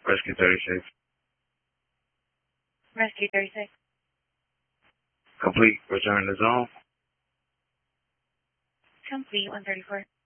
Rescue 36. Rescue 36. Complete. Return to zone. Complete 134.